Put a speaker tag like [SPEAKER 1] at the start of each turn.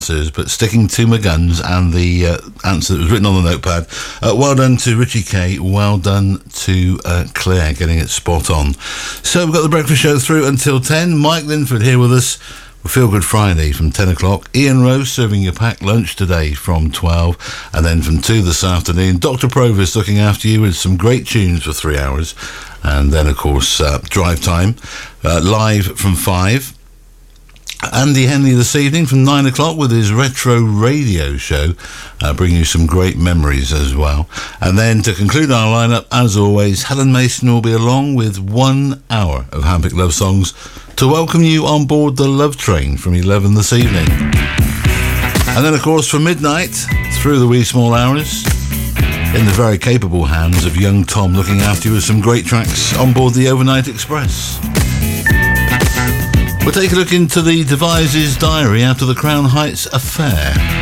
[SPEAKER 1] but sticking to my guns and the answer that was written on the notepad. Well done to Richie K, well done to Claire, getting it spot on. So we've got the breakfast show through until 10. Mike Linford here with us. Feel Good Friday from 10 o'clock. Ian Rose serving your packed lunch today from 12. And then from 2 this afternoon, Dr. Provis looking after you with some great tunes for 3 hours. And then, of course, Drive Time, live from 5. Andy Henley this evening from 9 o'clock with his retro radio show, bringing you some great memories as well. And then to conclude our lineup, as always, Helen Mason will be along with 1 hour of Handpicked Love Songs to welcome you on board the Love Train from 11 this evening. And then, of course, from midnight through the wee small hours, in the very capable hands of young Tom looking after you with some great tracks on board the Overnight Express. We'll take a look into the Devises diary after the Crown Heights affair.